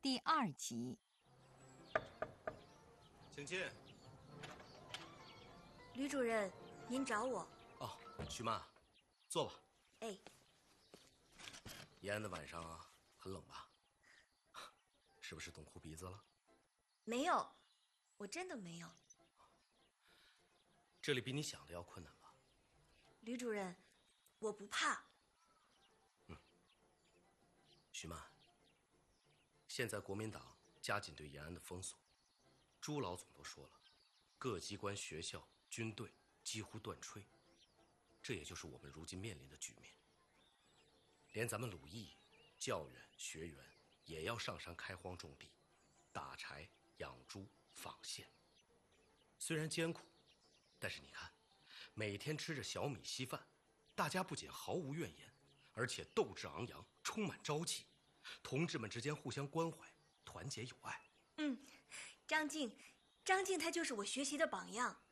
第2集。 请进。 吕主任，您找我？ 哦，徐妈，坐吧。 哎。 延安的晚上啊，很冷吧？是不是冻哭鼻子了？ 没有，我真的没有。 这里比你想的要困难吧？ 吕主任，我不怕。 徐曼，现在国民党加紧对延安的封锁，朱老总都说了，各机关、学校、军队几乎断炊，这也就是我们如今面临的局面。连咱们鲁艺、教员、学员也要上山开荒种地，打柴、养猪、纺线。虽然艰苦，但是你看，每天吃着小米稀饭，大家不仅毫无怨言，而且斗志昂扬，充满朝气。同志们之间互相关怀，团结友爱。 张静他就是我学习的榜样。